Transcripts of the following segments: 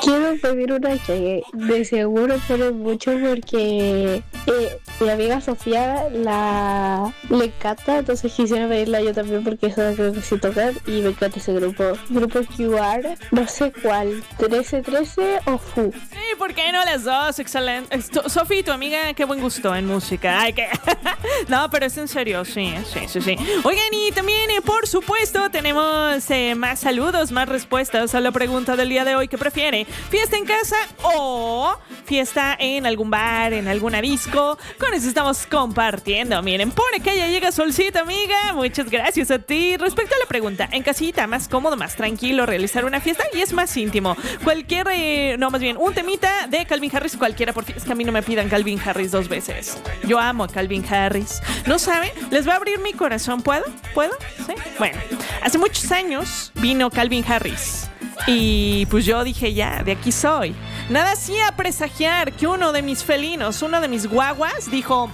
Quiero pedir una que de seguro pone mucho porque mi amiga Sofía le encanta, entonces quisiera pedirla yo también porque eso la creo que sí tocar y me encanta ese grupo. Grupo QR, no sé cuál, 1313 o FU. Sí, ¿por qué no las dos? Excelente. Sofi, tu amiga, qué buen gusto en música. Ay, que... No, pero es en serio, sí. Oigan, y también, por supuesto, tenemos más saludos, más respuestas a la pregunta del día de hoy. ¿Qué prefiere? ¿Fiesta en casa o fiesta en algún bar, en alguna disco? Con eso estamos compartiendo. Miren, por acá ya llega Solcita, amiga. Muchas gracias a ti. Respecto a la pregunta, en casita, más cómodo, más tranquilo realizar una fiesta y es más íntimo. Más bien, un temita de Calvin Harris, cualquiera, porque es que a mí no me pidan Calvin Harris 2 veces. Yo amo a Calvin Harris. ¿No saben? Les va a abrir mi corazón. ¿Puedo? ¿Sí? Bueno, hace muchos años vino Calvin Harris. Y pues yo dije, ya, de aquí soy. Nada hacía presagiar que uno de mis felinos, uno de mis guaguas, dijo...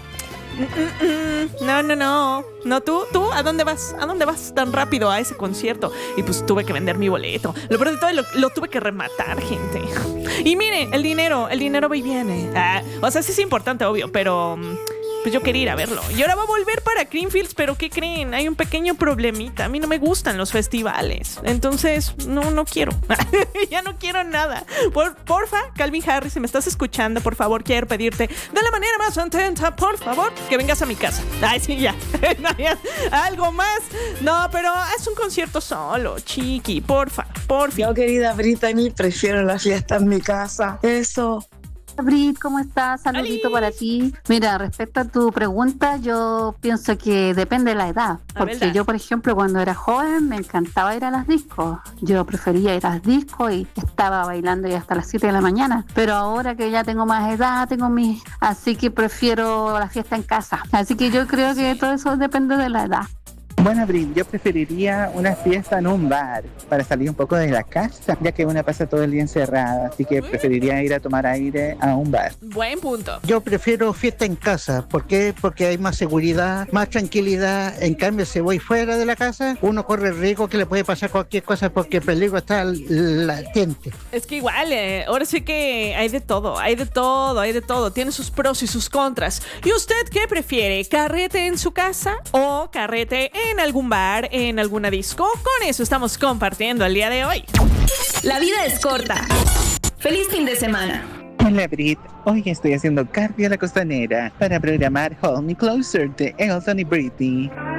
No, tú, ¿a dónde vas? ¿A dónde vas tan rápido a ese concierto? Y pues tuve que vender mi boleto. Lo peor de todo, lo tuve que rematar, gente. Y mire, el dinero va y viene. O sea, sí es importante, obvio, pero... Pues yo quería ir a verlo. Y ahora va a volver para Greenfields, pero ¿qué creen? Hay un pequeño problemita. A mí no me gustan los festivales. Entonces, no quiero. Ya no quiero nada. Porfa, Calvin Harris, si me estás escuchando, por favor, quiero pedirte de la manera más atenta, por favor, que vengas a mi casa. Ay, sí, ya. ¿Algo más? No, pero haz un concierto solo, chiqui, porfa. Yo, querida Brittany, prefiero la fiesta en mi casa. Eso. Brit, ¿cómo estás? Saludito para ti. Mira, respecto a tu pregunta, yo pienso que depende de la edad. Porque yo, por ejemplo, cuando era joven me encantaba ir a las discos. Yo prefería ir a las discos y estaba bailando ya hasta las 7 de la mañana. Pero ahora que ya tengo más edad, así que prefiero la fiesta en casa. Así que yo creo que todo eso depende de la edad. Bueno, Brin, yo preferiría una fiesta en un bar para salir un poco de la casa, ya que una pasa todo el día encerrada, así que preferiría ir a tomar aire a un bar. Buen punto. Yo prefiero fiesta en casa. ¿Por qué? Porque hay más seguridad, más tranquilidad. En cambio, si voy fuera de la casa, uno corre el riesgo que le puede pasar cualquier cosa porque el peligro está latente. Es que igual, ahora sí que hay de todo. Tiene sus pros y sus contras. ¿Y usted qué prefiere? ¿Carrete en su casa o carrete en algún bar, en alguna disco? Con eso estamos compartiendo el día de hoy. La vida es corta. ¡Feliz fin de semana! Hola, Brit. Hoy estoy haciendo cardio a la costanera para programar Hold Me Closer de Elton y Britney.